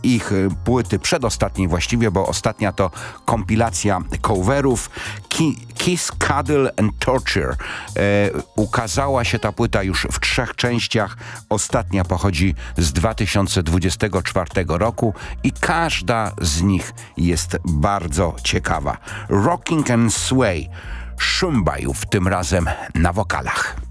ich płyty, przedostatniej właściwie, bo ostatnia to kompilacja coverów Kiss, Cuddle and Torture. Ukazała się ta płyta już w 3 częściach. Ostatnia pochodzi z 2024 roku i każda z nich jest bardzo ciekawa. Rocking and Sway. Szumbajów tym razem na wokalach.